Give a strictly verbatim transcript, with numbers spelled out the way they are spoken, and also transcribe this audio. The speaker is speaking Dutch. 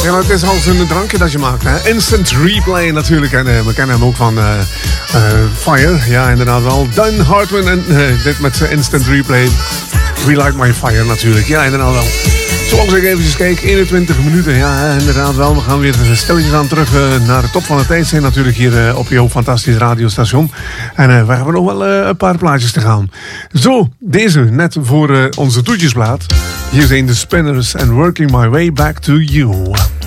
Ja, het is als een drankje dat je maakt, hè. Instant Replay natuurlijk. En uh, we kennen hem ook van uh, uh, Fire. Ja, inderdaad wel. Dan Hartman en uh, dit met zijn Instant Replay. We Light My Fire natuurlijk. Ja, inderdaad wel. Zoals ik eventjes kijk, eenentwintig minuten. Ja, inderdaad wel. We gaan weer stilletjes aan terug uh, naar de top van de tijd zijn natuurlijk hier uh, op jouw fantastisch radiostation. En uh, we hebben nog wel uh, een paar plaatjes te gaan. Zo, deze net voor uh, onze toetjesplaat. Hier zijn de Spinners en Working My Way Back to You.